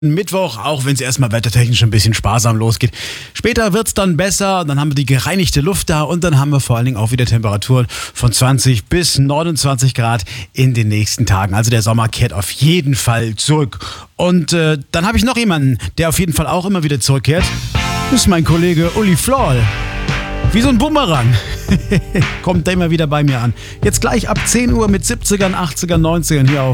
Mittwoch, auch wenn es erstmal wettertechnisch ein bisschen sparsam losgeht. Später wird es dann besser, dann haben wir die gereinigte Luft da und dann haben wir vor allen Dingen auch wieder Temperaturen von 20 bis 29 Grad in den nächsten Tagen. Also der Sommer kehrt auf jeden Fall zurück. Und dann habe ich noch jemanden, der auf jeden Fall auch immer wieder zurückkehrt. Das ist mein Kollege Uli Floll. Wie so ein Bumerang. Kommt der immer wieder bei mir an. Jetzt gleich ab 10 Uhr mit 70ern, 80ern, 90ern hier auf